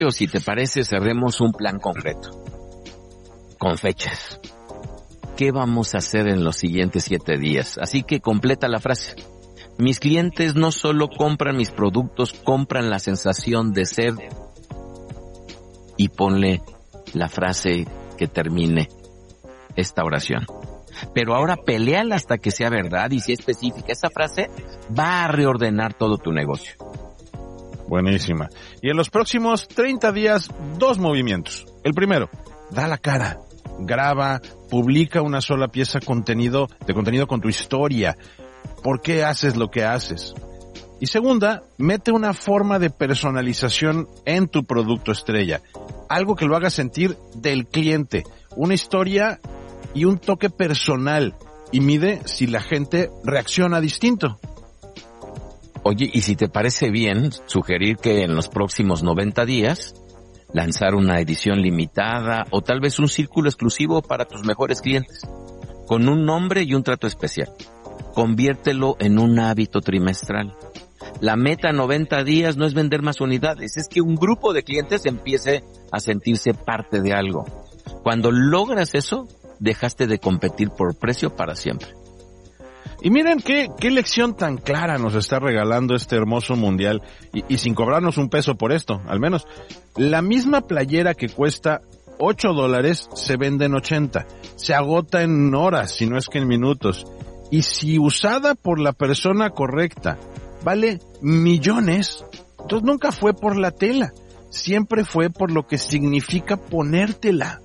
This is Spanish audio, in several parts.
o si te parece, cerremos un plan concreto, con fechas. ¿Qué vamos a hacer en los siguientes 7 días? Así que completa la frase. Mis clientes no solo compran mis productos, compran la sensación de ser. Y ponle la frase que termine esta oración. Pero ahora peleala hasta que sea verdad y sea específica. Esa frase va a reordenar todo tu negocio. Buenísima. Y en los próximos 30 días, 2 movimientos. El primero, da la cara. Graba, publica una sola pieza de contenido con tu historia. ¿Por qué haces lo que haces? Y segunda, mete una forma de personalización en tu producto estrella. Algo que lo haga sentir del cliente. Una historia y un toque personal. Y mide si la gente reacciona distinto. Oye, y si te parece bien, sugerir que en los próximos 90 días lanzar una edición limitada o tal vez un círculo exclusivo para tus mejores clientes, con un nombre y un trato especial. Conviértelo en un hábito trimestral. La meta 90 días no es vender más unidades, es que un grupo de clientes empiece a sentirse parte de algo. Cuando logras eso, dejaste de competir por precio para siempre. Y miren qué lección tan clara nos está regalando este hermoso mundial y sin cobrarnos un peso por esto, al menos. La misma playera que cuesta $8 se vende en 80. Se agota en horas, si no es que en minutos. Y si usada por la persona correcta vale millones, entonces nunca fue por la tela. Siempre fue por lo que significa ponértela.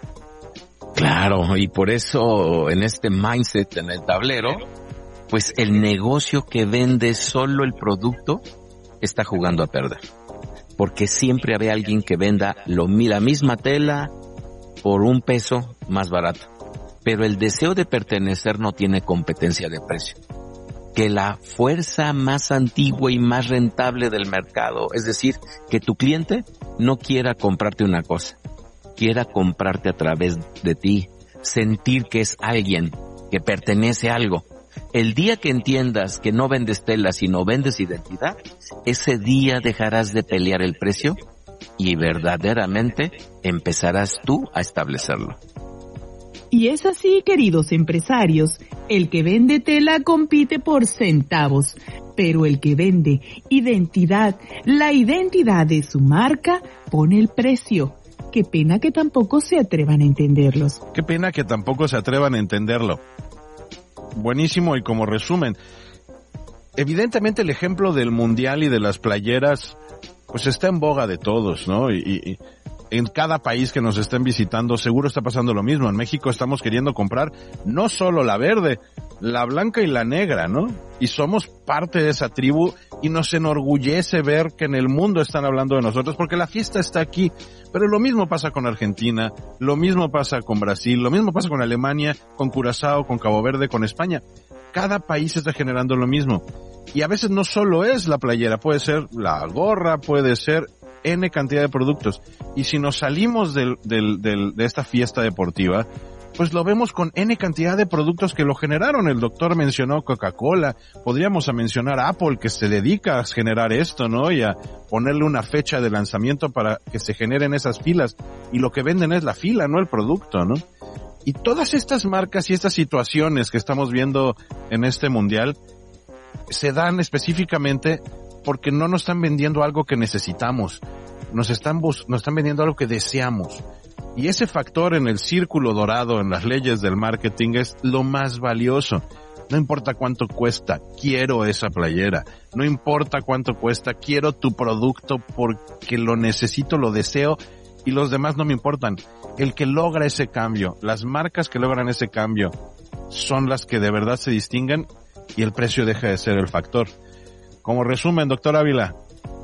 Claro, y por eso en este mindset en el tablero, pues el negocio que vende solo el producto está jugando a perder. Porque siempre habrá alguien que venda la misma tela por un peso más barato. Pero el deseo de pertenecer no tiene competencia de precio. Que la fuerza más antigua y más rentable del mercado, es decir, que tu cliente no quiera comprarte una cosa, quiera comprarte a través de ti, sentir que es alguien, que pertenece a algo. El día que entiendas que no vendes tela, sino vendes identidad, ese día dejarás de pelear el precio y verdaderamente empezarás tú a establecerlo. Y es así, queridos empresarios, el que vende tela compite por centavos, pero el que vende identidad, la identidad de su marca, pone el precio. Qué pena que tampoco se atrevan a entenderlos. Qué pena que tampoco se atrevan a entenderlo. Buenísimo, y como resumen, evidentemente el ejemplo del mundial y de las playeras, pues está en boga de todos, ¿no? Y en cada país que nos estén visitando seguro está pasando lo mismo. En México estamos queriendo comprar no solo la verde, la blanca y la negra, ¿no? Y somos parte de esa tribu y nos enorgullece ver que en el mundo están hablando de nosotros porque la fiesta está aquí. Pero lo mismo pasa con Argentina, lo mismo pasa con Brasil, lo mismo pasa con Alemania, con Curazao, con Cabo Verde, con España. Cada país está generando lo mismo. Y a veces no solo es la playera, puede ser la gorra, puede ser N cantidad de productos. Y si nos salimos de esta fiesta deportiva, pues lo vemos con N cantidad de productos que lo generaron. El doctor mencionó Coca-Cola, podríamos mencionar Apple, que se dedica a generar esto, ¿no? Y a ponerle una fecha de lanzamiento para que se generen esas filas. Y lo que venden es la fila, no el producto, ¿no? Y todas estas marcas y estas situaciones que estamos viendo en este mundial se dan específicamente porque no nos están vendiendo algo que necesitamos, nos están vendiendo algo que deseamos. Y ese factor en el círculo dorado, en las leyes del marketing, es lo más valioso. No importa cuánto cuesta, quiero esa playera. No importa cuánto cuesta, quiero tu producto porque lo necesito, lo deseo y los demás no me importan. El que logra ese cambio, las marcas que logran ese cambio son las que de verdad se distinguen y el precio deja de ser el factor. Como resumen, doctor Ávila.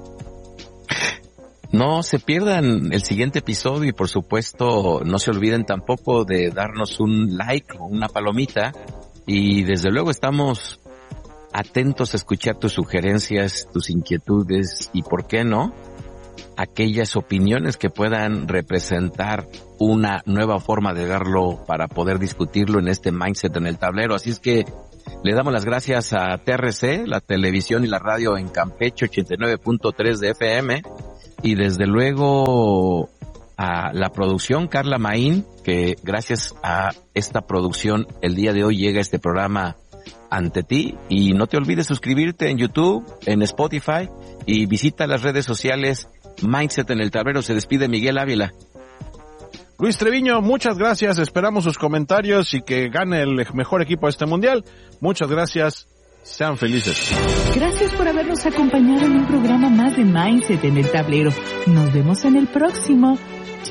No se pierdan el siguiente episodio y por supuesto no se olviden tampoco de darnos un like o una palomita y desde luego estamos atentos a escuchar tus sugerencias, tus inquietudes y por qué no, aquellas opiniones que puedan representar una nueva forma de verlo para poder discutirlo en este mindset en el tablero. Así es que le damos las gracias a TRC, la televisión y la radio en Campeche 89.3 de FM, y desde luego a la producción, Carla Maín, que gracias a esta producción el día de hoy llega este programa ante ti. Y no te olvides suscribirte en YouTube, en Spotify, y visita las redes sociales Mindset en el Tablero. Se despide Miguel Ávila. Luis Treviño, muchas gracias, esperamos sus comentarios y que gane el mejor equipo de este mundial. Muchas gracias, sean felices. Gracias por habernos acompañado en un programa más de Mindset en el Tablero. Nos vemos en el próximo.